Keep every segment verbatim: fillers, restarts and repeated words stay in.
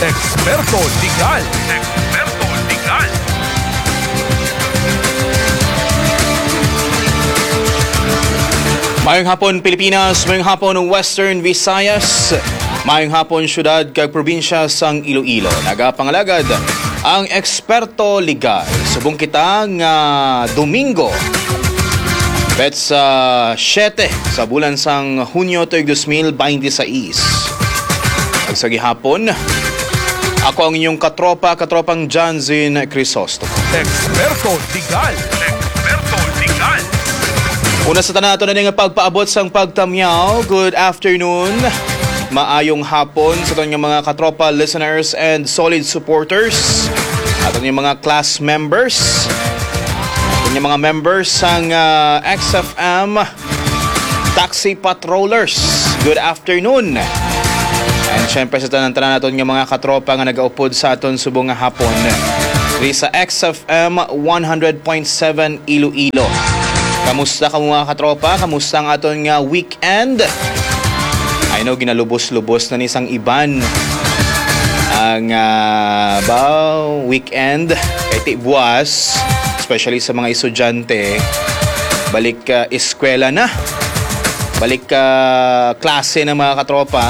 Eksperto Legal. Eksperto Legal. Mayong hapon Pilipinas, mayong hapon Western Visayas, mayong hapon syudad kag probinsya sang Iloilo. Nagapangalagad ang Eksperto Legal. Subong kita nga Domingo, bet sa siyete sa bulan sang Hunyo tuig two thousand twenty-six. Sa gihapon, ako ang inyong katropa, katropang Janzin Crisostomo. Eksperto Legal. Eksperto Legal. Una sa tanan ato na nga pagpaabot sang pagtamyaw. Good afternoon. Maayong hapon sa ato mga katropa listeners and solid supporters. Ato mga class members. Ato mga members sang uh, X F M Taxi Patrollers. Good afternoon. And syempre sa tanan-tanan naton nga mga katropa nga nagaupod sa aton subong nga hapon diri sa X F M one hundred point seven Iloilo. Kamusta ka mga katropa? Kamusta ang aton nga weekend? I know ginalubos-lubos na nisang iban ang uh, ba weekend kay ti buwas, especially sa mga estudyante. Balik ka uh, eskwela na. Balik ka uh, klase ng mga katropa.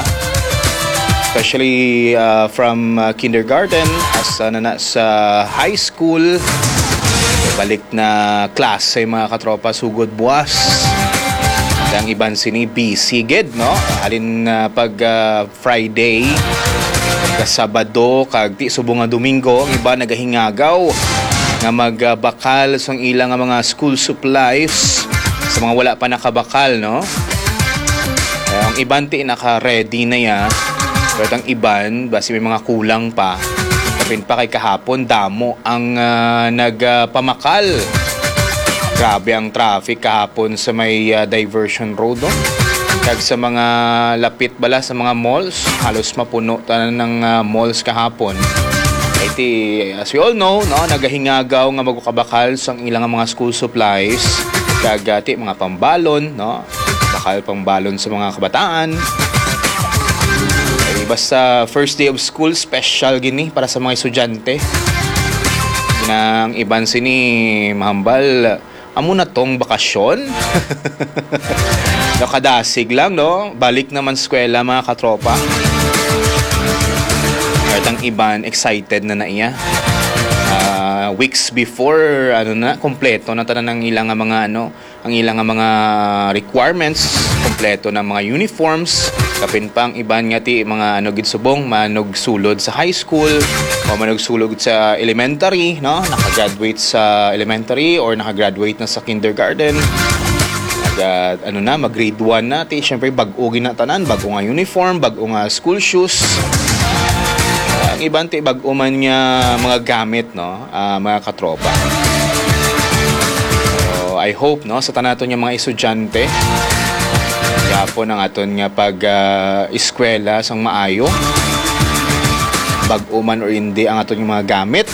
Especially uh, from uh, kindergarten hasta na, na sa high school. Balik na klase mga katropa sugod buwas. Ang iban sini busy gid no. Halin uh, pag uh, Friday, pag Sabado kag ti subong nga Domingo, ang iba nagahingagaw nga magbakal sa ilang mga school supplies sa mga wala pa nakabakal no. Eh, ang iban ti naka-ready na ya. Pero ang iban, basi may mga kulang pa. Kapin pa kay kahapon, damo ang uh, nagpamakal. Uh, Grabe ang traffic kahapon sa may uh, diversion road. No? Kag sa mga lapit bala sa mga malls, halos mapuno tanan ng uh, malls kahapon. Iti, as we all know, no, nagahingagaw nga magkabakal sa ilang mga school supplies. Kag ati, mga pambalon, no? Bakal pambalon sa mga kabataan. Basta first day of school, special gini para sa mga estudyante. Nang iban sini mahambal, amo na tong bakasyon. Nakadasig lang, no? Balik naman eskwela mga katropa. Kahit ang iban, excited na na iya. Uh, weeks before, ano na, kompleto na tanan ng ilang mga, ano, ang ilang mga requirements, kompleto na mga uniforms. Kapin pa ang iban nga ti mga ano gid subong manog sulod sa high school o manog sulod sa elementary, no? Nakagraduate sa elementary or nakagraduate na sa kindergarten. Nag uh, ano na mag grade one na ti syempre bag-o gina tanan, bag-o nga uniform, bag-o nga school shoes. Uh, ang iban ti bag-o man nga mga gamit, no? Uh, mga katropa. So I hope no sa tanaton nga mga estudyante po ng aton nga pag uh, eskwela sang maayo, bag-o man or hindi ang aton mga gamit.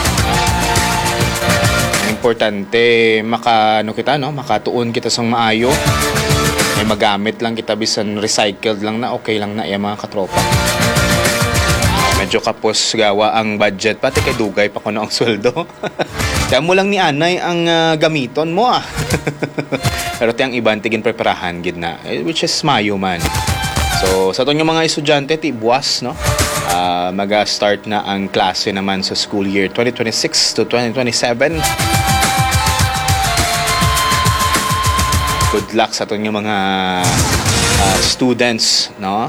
Importante maka ano kita no, makatuon kita sang maayo. May magamit lang kita bisan recycled lang na okay lang na iya mga katropa. Medyo kapos gawa ang budget pati kay dugay pa ko na ang sweldo. Kaya mo lang ni anay ang uh, gamiton mo ah. Pero tiyang iban tigin preparahan gid na, which is mayo man. So sa atong mga estudyante ti buwas no, uh, mag-start na ang klase naman sa school year twenty twenty-six to twenty twenty-seven. Good luck sa atong mga uh, students no.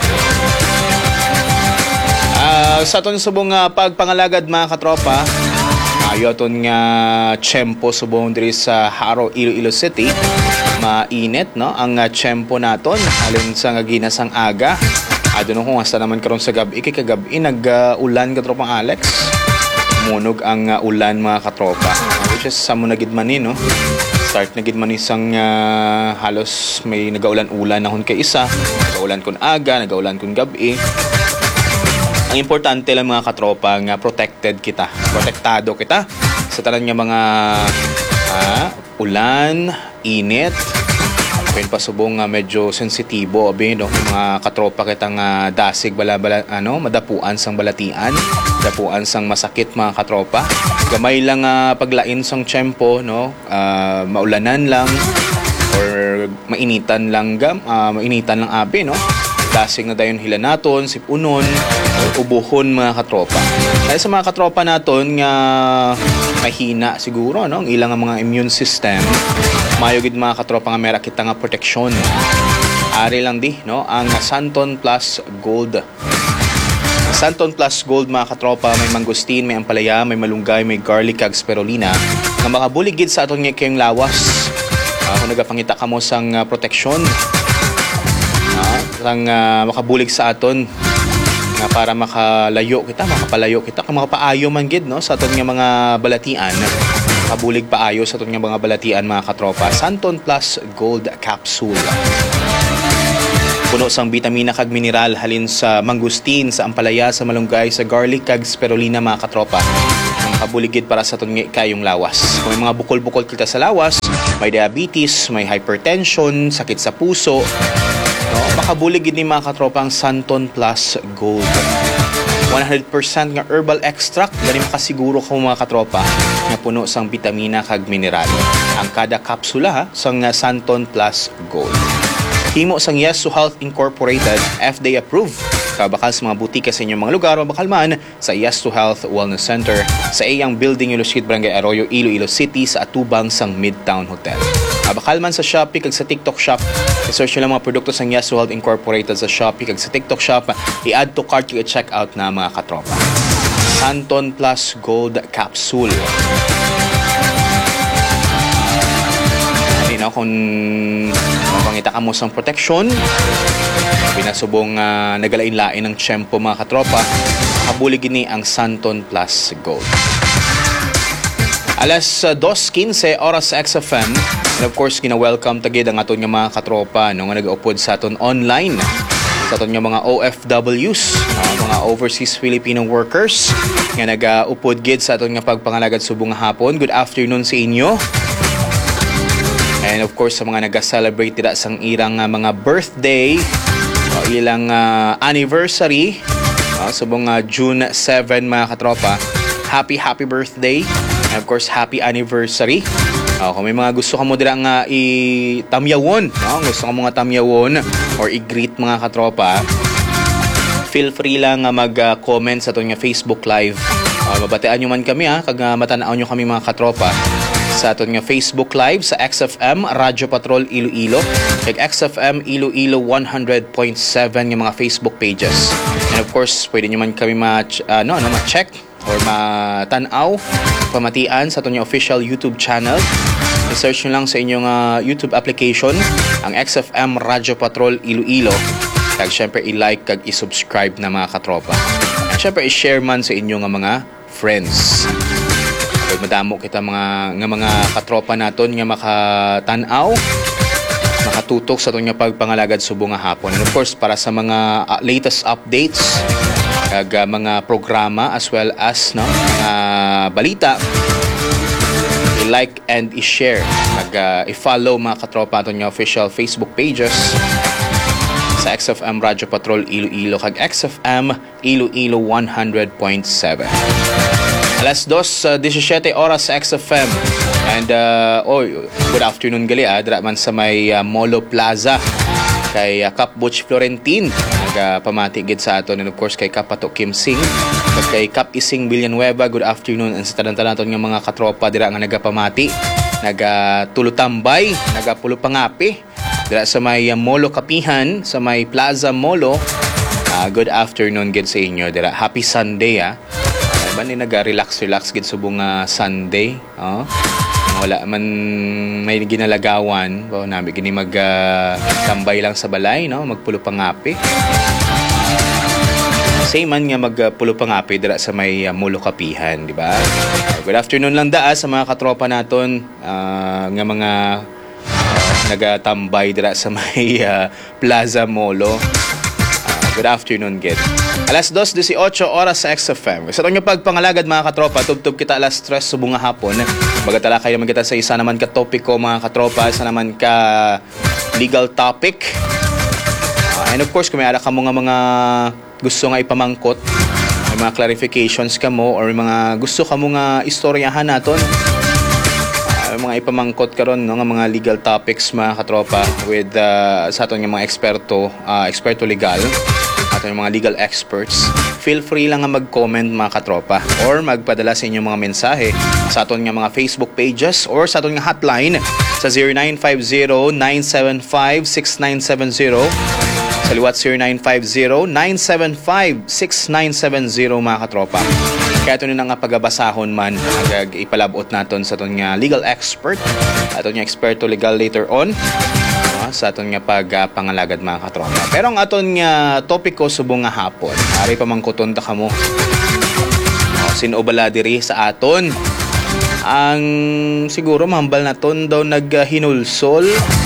Uh, sa atong subong uh, pagpangalagad mga katropa, ayo aton nga tiyempo subong diri sa Haro, Iloilo City. Mainit no ang uh, tiyempo naton alin sa nga ginasang aga. Adto no kung hasta naman karon sa gabi kay kagabi nag-ulan uh, katropang Alex. Munog ang uh, ulan mga katropa. Which is sa mo na gid man ni no. Start na gid man isang uh, halos may nagaulan-ulan nahon kay isa. Nagaulan kun aga, nagaulan kun gabi. Ang importante lang mga katropa nga protected kita, protektado kita sa tanan nga mga ah, ulan, init, Kaya pasubong nga medyo sensitibo abi no mga katropa kitang uh, dasig bala, bala ano madapuan sang balatian, dapuan sang masakit mga katropa. Gamay lang uh, paglain sang tiyempo no, uh, maulanan lang or mainitan lang gam, uh, mainitan lang abi no. Dasig na dayon hilanaton, sipunon, or ubuhon mga katropa. Dahil sa mga katropa naton nga mahina siguro no ang ilang mga immune system, mayo gid mga katropa nga mera kita nga proteksyon. Ari lang di no ang Santon Plus Gold. Santon Plus Gold mga katropa, may mangustin, may ampalaya, may malunggay, may garlic kag spirulina nga makabulig gid sa aton nga kayong lawas. Uh, kung nagapangita kamo sang uh, proteksyon lang uh, makabulig sa aton nga para makalayo kita, makapalayo kita, kung makapaayo man gid no sa aton nga mga balatian, makabulig paayo sa aton nga mga balatian mga katropa. Santon Plus Gold Capsule. Puno sang bitamina kag mineral halin sa mangustin, sa ampalaya, sa malunggay, sa garlic kag spirulina mga katropa. Makabulig gid para sa aton nga kayong lawas. Kung may mga bukol-bukol kita sa lawas, may diabetes, may hypertension, sakit sa puso, no, makabulig gid ni mga katropa ang Santon Plus Gold. one hundred percent nga herbal extract, gani makasiguro ka mga katropa nga puno sang bitamina kag mineral ang kada kapsula ha, sang Santon Plus Gold. Himo sang Yes to Health Incorporated, F D A approved. Kabakal sa mga butika sa inyong mga lugar, mabakal man sa Yes to Health Wellness Center sa iyang building Iloilo Street, Barangay Arroyo, Iloilo City sa atubang sang Midtown Hotel. Mabakal man sa Shopee kag sa TikTok Shop. I-search nyo lang mga produkto sa Yes to Health Incorporated sa Shopee kag sa TikTok Shop. I-add to cart kag i-check out na mga katropa. Santon Plus Gold Capsule. No, kung mapangita ka mo sang proteksyon, pinasubong uh, nagalain-lain ng tiyempo mga katropa, kabulig ni ang Santon Plus Gold. Alas uh, dos quince oras sa X F M, and of course gina-welcome tagid ang aton nga mga katropa no, nga nag-upod sa aton online, sa aton nga mga O F Ws, uh, mga overseas Filipino workers nga nag-upod gid sa aton nga pagpangalagad subong nga hapon. Good afternoon sa inyo. And of course sa mga nag-celebrate nila sang irang uh, mga birthday o ilang uh, anniversary uh, subong uh, June seventh mga katropa, happy happy birthday and of course happy anniversary. Uh, kung may mga gusto ka mo dirang uh, i-tamyawon, no? Gusto ka mga tamyawon or i-greet mga katropa, feel free lang uh, mag-comment uh, sa itong Facebook Live. Uh, mabatean nyo man kami ha, kag uh, matanaaw nyo kami mga katropa sa aton nga Facebook Live sa X F M Radyo Patrol Iloilo, kag X F M Iloilo one hundred point seven nga mga Facebook pages. And of course, pwede nyo man kami ma uh, no, no, ma-check or matanaw, pamatian sa aton nga official YouTube channel. I-search nyo lang sa inyong uh, YouTube application ang X F M Radyo Patrol Iloilo. Kag syempre i-like kag i-subscribe na mga katropa. At syempre i-share man sa inyong nga mga friends. Kaya madamo kita mga nga mga katropa naton nga makatanaw, makatutok sa itong nga pagpangalagad subong nga hapon. And of course, para sa mga uh, latest updates kag uh, mga programa as well as no, mga balita, i-like and i-share kag uh, i-follow mga katropa naton nga official Facebook pages sa X F M Radyo Patrol Iloilo kag X F M Iloilo one hundred point seven. Alas dos, uh, disisyete oras sa X F M. And, uh, oh, good afternoon gali ah. Dira man sa may uh, Molo Plaza kay uh, Kap Butch Florentin. Nagpamati uh, gid sa aton. And of course, kay Kap Pato Kim Sing. At kay Kap Ising Villanueva, good afternoon. And sa tanan-tanan naton nga mga katropa, dira nga nagapamati. Nagatulutambay, nagapulupangapi. Dira sa may uh, Molo Kapihan, sa may Plaza Molo. Uh, good afternoon gid sa inyo. Dira. Happy Sunday ah. Ba ni naga-relax-relax gid subong uh, Sunday, oh. Wala man may ginalagawan, ba nabi gini mag uh, tambay lang sa balay, no, magpulo pangapi. Same man nga magpulo pangapi dira sa may uh, Molo Kapihan, di ba? Good afternoon lang daa sa mga katropa naton uh, nga mga uh, nagatambay dira sa may uh, Plaza Molo. Good afternoon, Gid. Alas dos eighteen oras sa X F M. Sa itong pagpangalagad mga katropa, tubtub kita alas tres subong nga hapon. Bagatala kayo naman kita sa isa naman ka topiko mga katropa, isa naman ka legal topic. Uh, and of course, kung may ala ka mo nga mga gusto nga ipamangkot, may mga clarifications ka mo, or may mga gusto ka mo nga istoryahan naton, uh, mga ipamangkot karon no, nga mga legal topics mga katropa with uh, sa aton nga mga eksperto, uh, eksperto legal, aton mga legal experts. Feel free lang nga mag-comment mga katropa or magpadala sa inyong mga mensahe sa aton nga mga Facebook pages or sa aton nga hotline sa zero nine five zero nine seven five six nine seven zero. Sa liwat zero nine five zero nine seven five six nine seven zero mga katropa. Kaya ito na nga pagabasahon man agag ipalabot naton sa aton nga legal expert, aton nga eksperto legal later on, uh, sa aton nga pagpangalagad uh, mga katropa. Pero ang aton nga topiko subong nga hapon, ari pa mangkuton ta kamo. Uh, sinobala diri sa aton ang siguro mahambal naton daw naghinulsol.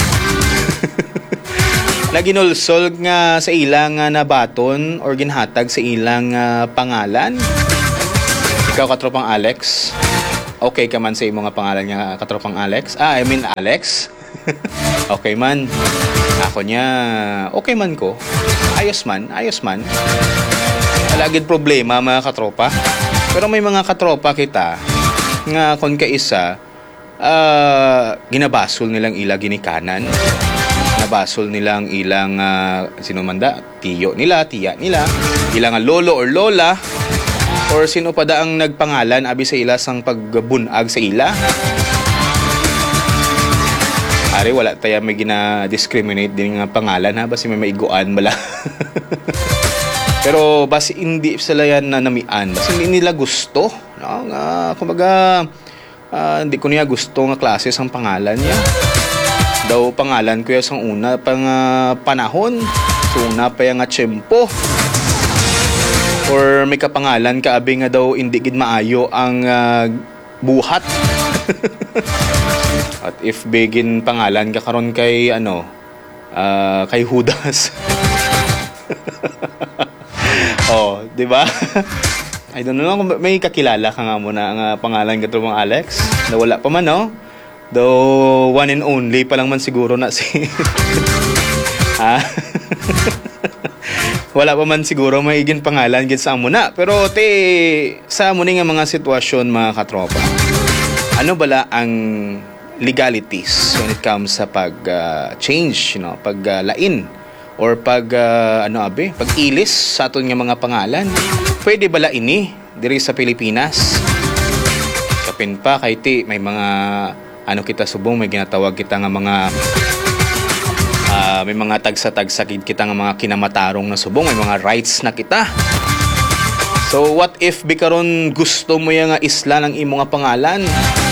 Naginulsol nga sa ilang uh, nabaton or ginhatag sa ilang uh, pangalan. Ikaw katropang Alex, okay ka man sa imo nga pangalan nga katropang Alex? Ah, I mean Alex. Okay man. Ako niya, okay man ko. Ayos man, ayos man. Palagid problema mga katropa. Pero may mga katropa kita nga kon ka isa, uh, ginabasol nilang ila ginikanan. Nabasol nilang ilang uh, sinumanda, tiyo nila, tiya nila, ilang lolo or lola, or sino pa da ang nagpangalan abi sa ila sang pagbunag sa ila. Ari wala tayo may gina-discriminate din nga pangalan ha, basi may maiguan bala. Pero basi hindi sila yan na namian, basi hindi nila gusto, no? Uh, kumbaga uh, hindi ko niya gusto nga klase sang pangalan niya. Daw pangalan ko yung sang una pang uh, panahon, so una pa yung nga tiyempo. Or may kapangalan ka abi nga daw hindi gid maayo ang uh, buhat. At if begin pangalan ka karon kay ano, uh, kay Judas. Oh, di ba? I don't know kung may kakilala ka nga muna ang uh, pangalan ka trumang Alex. Nawala pa man, no? Though one and only pa lang man siguro na si ha? Wala pa man siguro may igin pangalan gid sa amo na. Pero te sa amo ni nga mga sitwasyon mga katropa, ano bala ang legalities when it comes sa pag uh, change, you know, pag uh, lain or pag uh, ano abi, pag-ilis sa aton nga mga pangalan? Pwede bala ini diri sa Pilipinas? Kapin pa kay ti may mga ano kita subong, may ginatawag kita nga mga uh, may mga tagsa-tagsakid kita nga mga kinamatarong na subong, may mga rights na kita. So what if bikaron gusto mo yung nga isla ng imo nga pangalan?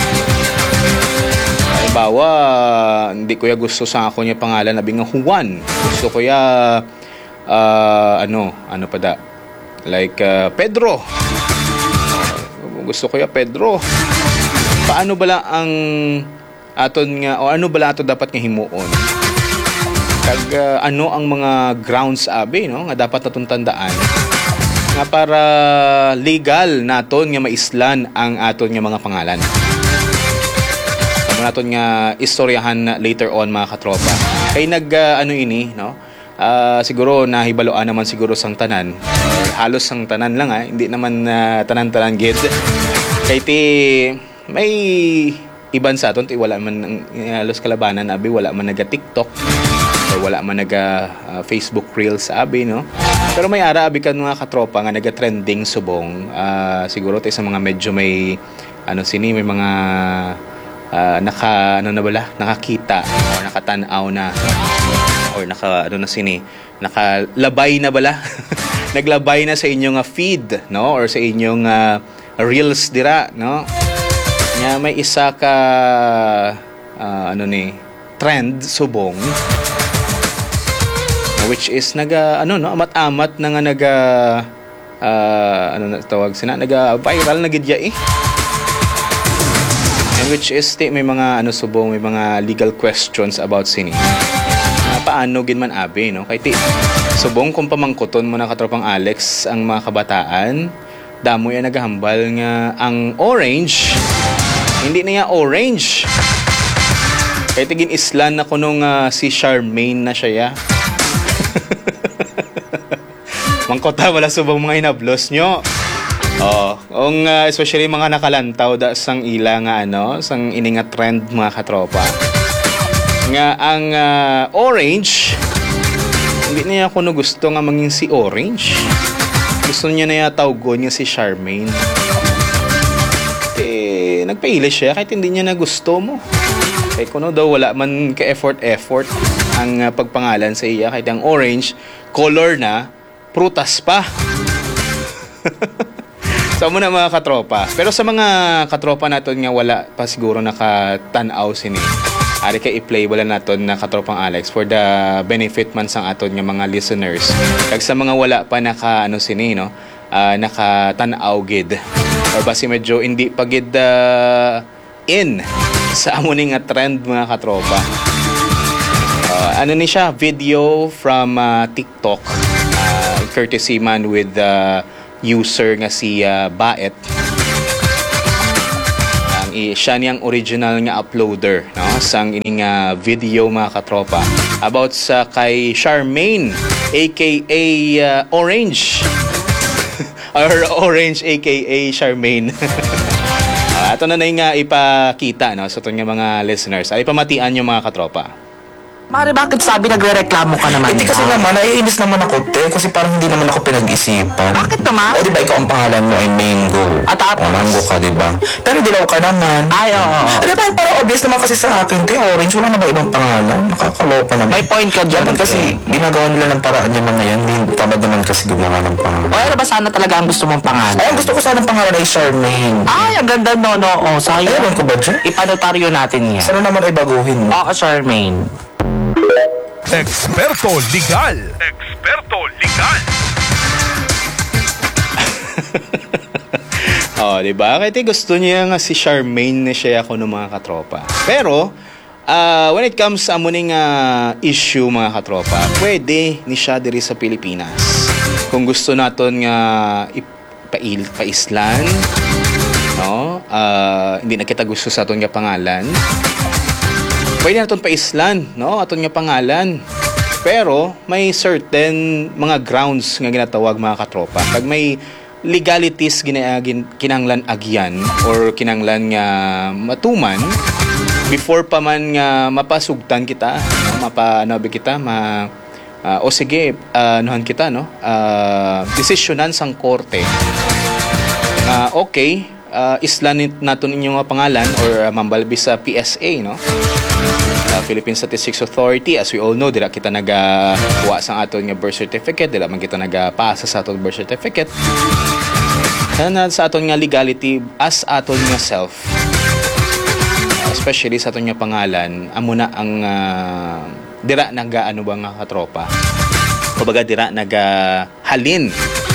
Halimbawa, hindi ko ya gusto sa ako niya pangalan abi nga Juan. Gusto ko ya uh, ano, ano pa da? Like uh, Pedro. Uh, gusto ko ya Pedro. Paano bala ang aton nga o ano bala ato dapat nga himuon? Kag uh, ano ang mga grounds abi no nga dapat natong tandaan nga para legal naton nga maislan ang aton nga mga pangalan. Ano naton nga istoryahan later on mga katropa. Kay nag uh, ano ini no? Uh, siguro nahibaloan naman siguro sang tanan. Halos sang tanan lang ha, hindi naman uh, tanan-tanan gid. Kay ti may iban sa aton, wala man halos kalabanan abi, wala man naga TikTok or wala man naga uh, Facebook Reels abi no. Pero may ara abi kan mga katropa nga naga trending subong, uh, siguro tay sa mga medyo may ano sini may mga uh, naka ano na bala, nakakita o nakatan-aw na or naka ano na sini, nakalabay na bala. Naglabay na sa inyong uh, feed no or sa inyong uh, reels dira no. Nya may isa ka uh, ano ni trend subong which is naga ano no amat-amat na nga naga uh, ano na tawag sina naga viral na gid ya eh. And which is may mga ano subong may mga legal questions about sini. Uh, paano gin man abi, no? Kay ti subong kung pamangkuton mo na katropang Alex ang mga kabataan, damo yan naghambal nga ang orange hindi na ya orange. Kay tigin islan na kuno nga si Charmaine na siya ya. Mangkota wala subong mga inablos nyo. Oh, ang uh, especially mga nakalantaw da sang ila nga ano, sang ininga trend mga katropa. Nga ang uh, orange hindi niya kuno gusto nga manging si orange. Gusto niya na yatawgon niya si Charmaine. Eh, nagpaili siya kahit hindi niya na gusto mo. Kaya kuno daw wala man ka-effort-effort ang uh, pagpangalan sa iya. Kahit ang orange, color na, prutas pa. So muna mga katropa. Pero sa mga katropa natin nga wala pa siguro nakatanaw sini. Ari ka i-play wala naton na katropang Alex for the benefit man sang aton nga mga listeners. Kag sa mga wala pa naka ano sini no, uh, nakatanaw gid or basi medyo hindi pa gid uh, in sa amo ni nga trend mga katropa. Uh, ano ni siya video from uh, TikTok, uh, courtesy man with the uh, user nga si uh, Baet. I, siya niyang original nga uploader, no? Sang ining uh, video mga katropa about sa kay Charmaine aka uh, Orange or Orange aka Charmaine. uh, ito na na yung uh, ipakita no? So ito nga mga listeners ay pamatian yung mga katropa. Mare, bakit sabi nagre-reklamo ka naman? Hindi kasi naman, naiinis naman ako, te. Kasi parang hindi naman ako pinag-isipan. Bakit naman? O, di ba, ikaw ang pangalan mo ay Mango. At tapos? O, Mango ka, di ba? Pero dilaw ka naman. Ay, oo. Di ba, parang obvious naman kasi sa akin, te, orange, wala na ba ibang pangalan? Nakakaloka naman. May point ka dyan. Dapat kasi, ginagawa nila ng paraan yung mga yan. Hindi tamad naman kasi gumawa ng pangalan. O, ano ba sana talaga ang gusto mong pangalan? Ay, ang gusto ko sana ng pangalan ay Charmaine. Ay, ang ganda, no, no. O, sayang. Ewan ko ba dyan? Ipanotaryo natin yan. Sana naman ay baguhin mo. Oo, Charmaine. Eksperto legal. Eksperto legal. Oh, di ba? Kaya gusto niya nga si Charmaine na siya ako ng mga katropa. Pero uh, when it comes sa amuning uh, issue mga katropa, pwede ni siya diri sa Pilipinas. Kung gusto naton nga ipail paislan, no? Uh, hindi na kita gusto sa aton nga pangalan. Pwede naton paislan, no? Aton nga pangalan. Pero may certain mga grounds nga ginatawag mga katropa. Pag may legalities ginaagin kinanglan agyan or kinanglan nga matuman before pa man nga mapasugtan kita, no? Mapa ano ba kita ma uh, o sige, uh, anuhan kita no. Uh, desisyonan sang korte. Uh, okay, uh, islan naton inyong pangalan or uh, mambalbi sa P S A no. Uh, Philippine Statistics Authority, as we all know, dila kita nagawa sa aton nga birth certificate, dila man kita nagapasa sa aton birth certificate. Na sa aton nga legality as aton nga self, especially sa aton nga pangalan, amo na ang uh, dira naga ano ba nga katropa. Kumbaga dira naga halin.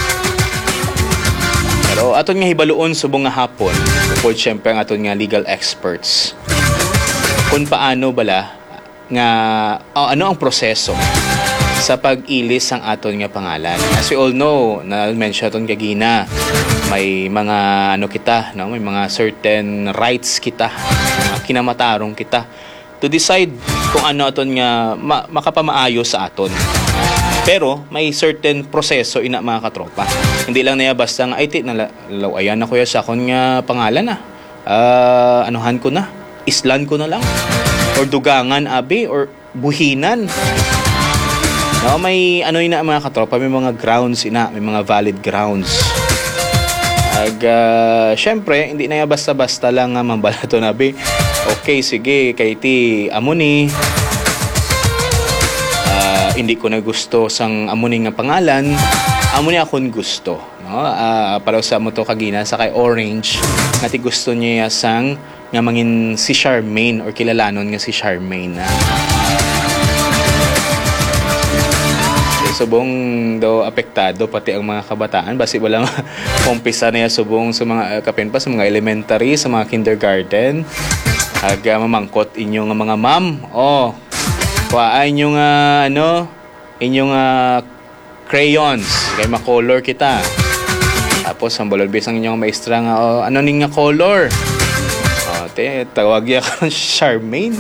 Pero aton nga hibaluon subong nga hapon, bukod syempre ang aton nga legal experts. Kung paano bala nga oh, ano ang proseso sa pag-ilis ang aton nga pangalan. As we all know, na-mention aton kagina, may mga ano kita, no, may mga certain rights kita, mga kinamatarong kita to decide kung ano aton nga ma- makapamaayo sa aton. Pero may certain proseso ina mga katropa. Hindi lang niya basta nga ay ti nalawayan na ko ya sa akon nga pangalan na. Uh, anuhan ko na. Islan ko na lang or dugangan abi or buhinan. No, may ano ina mga katropa, may mga grounds ina, may mga valid grounds. Ag uh, syempre hindi na basta-basta lang nga mambalato na abi. Okay, sige, kay ti amo ni uh, hindi ko na gusto sang amo ni nga pangalan, amo ni akon gusto, no? Uh, para sa mo to kagina sa kay Orange, nga ti gusto niya sang nga mangin si Charmaine or kilalanon nga si Charmaine na. Subong daw apektado pati ang mga kabataan basi wala umpisa na ya subong sa mga uh, kapin pa sa mga elementary, sa mga kindergarten. Aga mamangkot inyo nga mga ma'am. Oh. Kuhaan yung ah, ano, inyong ah, crayons. Kaya makolor kita. Tapos ang balolbis ang inyong maestra nga, oh, ano ning nga color? Oh, te, tawag niya ka Charmaine.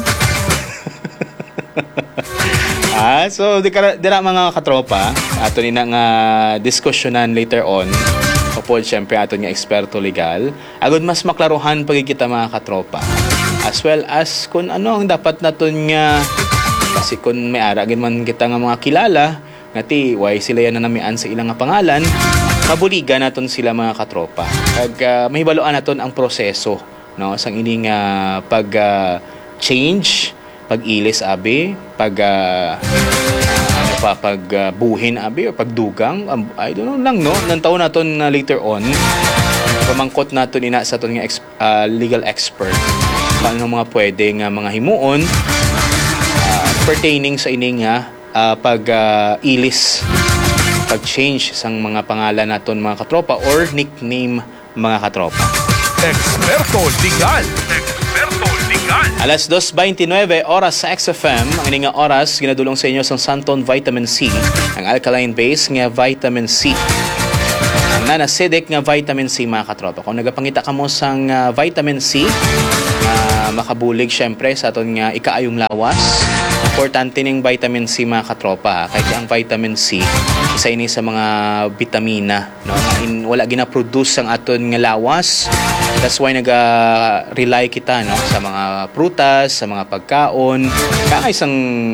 Ah, so di ka dira mga katropa, ato ni na nga diskusyonan later on. Kapod syempre ato nga eksperto legal. Agud mas maklaruhan pag kita mga katropa. As well as kung ano ang dapat naton nga kasi kung may ara gid man kita nga mga kilala, ngati why sila yan na namian sa ilang nga pangalan, mabuligan naton sila mga katropa. Kag uh, mahibaloan naton ang proseso, no, sang ining uh, pag uh, change, pag-ilis abi, pag uh, ano pa, pag uh, buhin abi o pagdugang, um, I don't know lang no, nang taon naton uh, later on pamangkot naton ina sa aton nga ex- uh, legal expert paano mga pwede nga mga himuon uh, pertaining sa ini nga uh, pag uh, ilis, pag change sang mga pangalan naton mga katropa or nickname mga katropa. Eksperto legal. Eksperto legal. Alas dos twenty-nine oras sa X F M. Ang ining nga oras ginadulong sa inyo sa Santon Vitamin C, ang alkaline base nga vitamin C. Ang nanacidic nga vitamin C mga katropa. Kung nagapangita ka mo sang uh, vitamin C, uh, makabulig syempre sa aton nga ikaayong lawas. Importante ning vitamin C mga katropa. Kahit ang vitamin C, isa ini sa mga vitamina, no? In, wala gina-produce ang aton nga lawas. That's why nag-rely kita, no, sa mga prutas, sa mga pagkaon. Kaya isang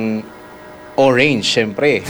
orange, syempre.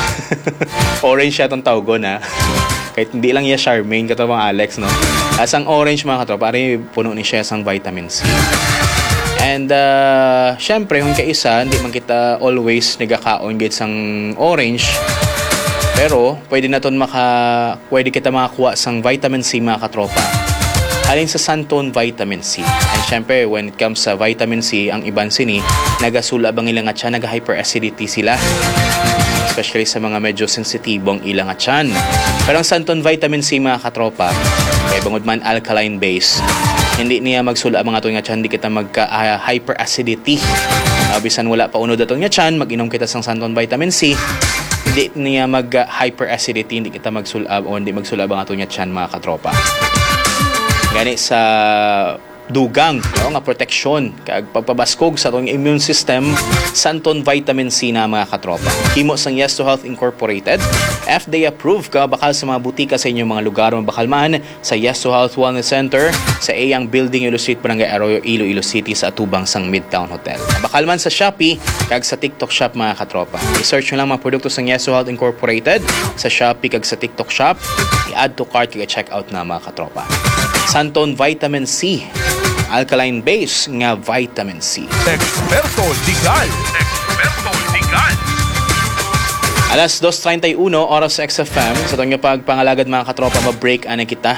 Orange siya itong tawgon, ha. Kahit hindi lang iya Charmaine, katawang Alex, no. As ang orange, mga katropa, pare puno ni siya sang vitamin C. And, uh, syempre, kung kaisa, hindi man kita always nagakaon git sang orange. Pero, pwede na ton maka, pwede kita makakuha sang vitamin C, mga katropa. Alin sa Santon Vitamin C. And syempre, when it comes sa vitamin C, ang iban sini, nagasula bang ilang atyan, nag-hyperacidity sila. Especially sa mga medyo sensitibong ilang atyan. Pero ang Santon Vitamin C, mga katropa, kay bangod man alkaline base, hindi niya magsula mga itong atyan, hindi kita magka-hyperacidity. Uh, bisan wala pa unod itong atyan, mag-inom kita sang Santon Vitamin C, hindi niya mag-hyperacidity, hindi kita magsulab o hindi magsulab ang atong atyan, mga katropa. Gani sa dugang, no, nga proteksyon kag pagpabaskog sa atong immune system, Santon Vitamin C na mga katropa. Himo sang Yes to Health Incorporated, F D A approved ka bakal sa mga butika sa inyong mga lugar o bakal man sa Yes to Health Wellness Center sa Eyang Building, Ilo Street, Barangay Arroyo, Iloilo City sa atubang sang Midtown Hotel. Bakal man sa Shopee kag sa TikTok Shop mga katropa. I-search nyo lang mga produkto sang Yes to Health Incorporated sa Shopee kag sa TikTok Shop. I-add to cart kag check out na mga katropa. Santon Vitamin C, alkaline base nga vitamin C. Eksperto legal. Eksperto legal. Alas dos thirty-one oras sa X F M. Sa itong nga pagpangalagad mga katropa, ma-break ana kita.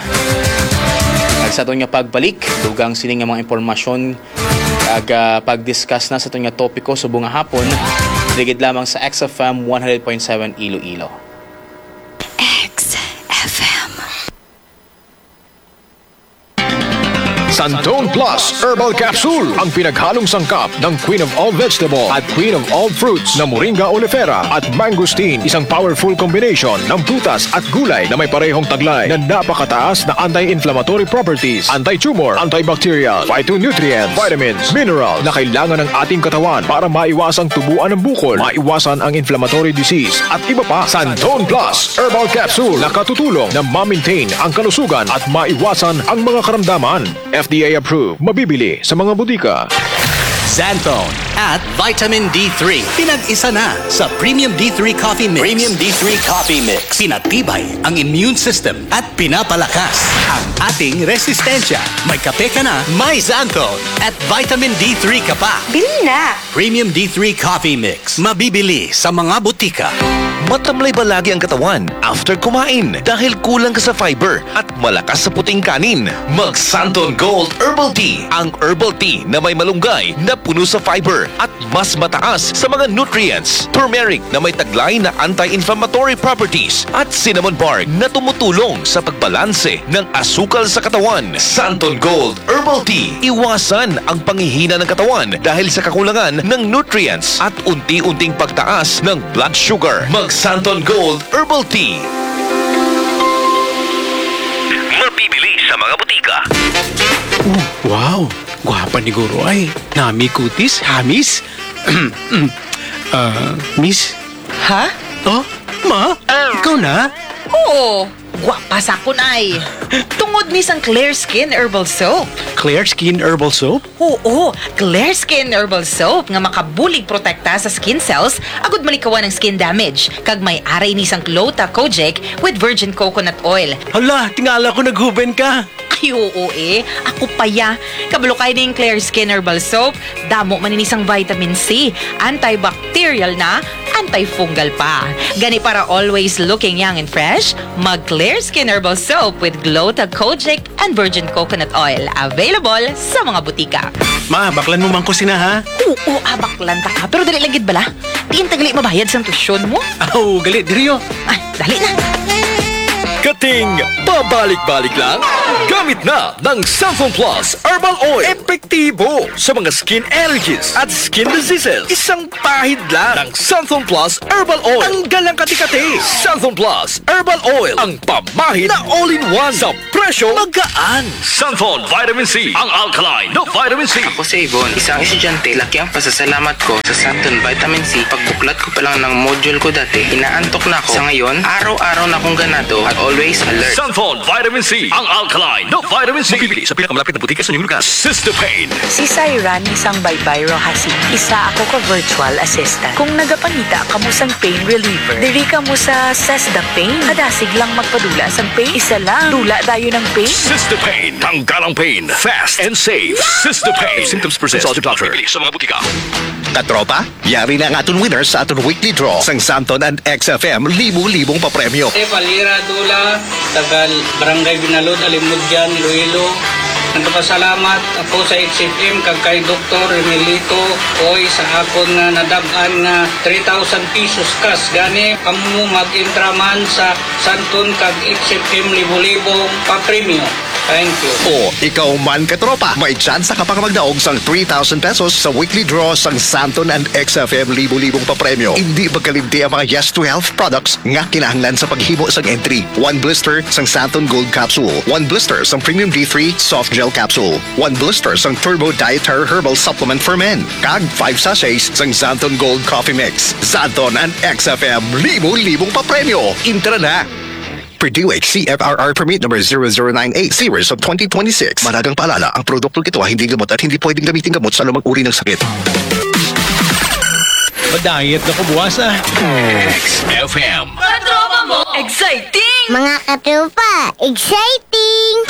At sa itong nga pagbalik, dugang sining nga mga impormasyon ag uh, pag-discuss na sa itong nga topiko subong nga hapon, digid lamang sa X F M one hundred point seven Iloilo. X F M. Santon Plus Herbal Capsule, ang pinaghalong sangkap ng Queen of All Vegetable at Queen of All Fruits na Moringa oleifera at mangosteen. Isang powerful combination ng prutas at gulay na may parehong taglay na napakataas na anti-inflammatory properties, anti-tumor, antibacterial, phytonutrients, vitamins, mineral na kailangan ng ating katawan para maiwasang tubuan ng bukol, maiwasan ang inflammatory disease at iba pa. Santon Plus Herbal Capsule na katutulong na ma-maintain ang kalusugan at maiwasan ang mga karamdaman. F D A approved. Mabibili sa mga butika. Xanthone at Vitamin D three. Pinag-isa na sa Premium D three Coffee Mix. Premium D three Coffee Mix. Pinatibay ang immune system at pinapalakas ang ating resistensya. May kape ka na, may Xanthone at Vitamin D three ka pa. Bili na! Premium D three Coffee Mix. Mabibili sa mga butika. Matamlay ba lagi ang katawan after kumain dahil kulang ka sa fiber at malakas sa puting kanin? Mag Santon Gold Herbal Tea, ang herbal tea na may malunggay na puno sa fiber at mas mataas sa mga nutrients. Turmeric na may taglay na anti-inflammatory properties at cinnamon bark na tumutulong sa pagbalanse ng asukal sa katawan. Santon Gold Herbal Tea. Iwasan ang panghihina ng katawan dahil sa kakulangan ng nutrients at unti-unting pagtaas ng blood sugar. Mag Santon Gold Herbal Tea. Mabibili sa mga butika. Wow! Gwapa ni Guro ay. Nami kutis, hamis. Ah, miss? Ha? Oh, ma? Ikaw na? Oo. Gwapa sa kun ay. Tungod ni sang Clear Skin Herbal Soap. Clear Skin Herbal Soap? Oo, Clear Skin Herbal Soap nga makabulig protekta sa skin cells agud malikawan ng skin damage kag may aray ni sang Clota Kojic with virgin coconut oil. Hala, tingala ko naghuben ka. Ay, oo eh. Ako pa ya. Kabalo kay ning Clear Skin Herbal Soap. Damo man ni isang vitamin C. Antibacterial na, antifungal pa. Gani para always looking young and fresh, mag Clear Skin Herbal Soap with Glota Kojic and virgin coconut oil. Available sa mga butika. Ma, baklan mo man ko sina ha? Oo, abaklan ta ka. Pero dali lagid bala. Diin tagali mabayad sa tusyon mo. Oh, galit diriyo. Ay, dali na. Kating babalik-balik lang? Gamit na ng Santon Plus Herbal Oil. Epektibo sa mga skin allergies at skin diseases. Isang pahid lang ng Santon Plus Herbal Oil. Tanggal ang kati-kati. Santon Plus Herbal Oil. Ang pamahid na all-in-one sa presyo magaan. Santon Vitamin C. Ang alkaline na vitamin C. Ako si Yvonne, isang estudyante. Laki ang pasasalamat ko sa Santon Vitamin C. Pagbuklat ko pa lang ng module ko dati, inaantok na ako. Sa ngayon, araw-araw na akong ganado at always alert. Santon Vitamin C. Ang alkaline na vitamin C. Mabibili sa pinakamalapit na butika sa inyong lugar. Sistopain. Si Syran, isang baybay Rohasin. Isa ako ka virtual assistant. Kung nagapangita ka mo sang pain reliever, diri ka mo sa Sesda Pain. Kadasig lang magpadula sang pain. Isa lang. Dula tayo ng pain. Sistopain. Tanggal ang pain. Fast and safe. Sistopain. Symptoms persist. Consult your doctor. Mabibili sa mga butika. Katropa, yari na ang aton winners sa aton weekly draw sang Santon and X F M libu-libong papremyo. Eh, Palira Dula, tagal Barangay Binalod, Alimudyan, Iloilo. Nagpasalamat ako sa X F M kag kay Doktor Emilito Oy sa akon nga nadab-an nga three thousand pesos kas. Gani kamo mag-intraman sa Santon kag X F M libo-libong papremyo. Thank you. O, ikaw man katropa, may tsansa ka pang magdaog sang three thousand pesos sa weekly draw sang Santon and X F M libu-libong papremyo. Hindi magkalimti ang mga Yes to Health products nga kinahanglan sa paghimo sang entry. One blister sang Santon Gold Capsule. One blister sang Premium D three Soft Gel Capsule. One blister sang Turbo Dietary Herbal Supplement for Men. Kag five sachets sang Santon Gold Coffee Mix. Santon and X F M libu-libong papremyo. Intra na! Purdue H C F R R Permit number zero zero nine eight series of twenty twenty-six. Managang paalala, ang produktong ito ay hindi gamot at hindi pwedeng gamitin gamot sa anumang uri ng sakit. Madayet na ko buwas ah. X F M. Katropa mo! Exciting! Mga katropa, exciting!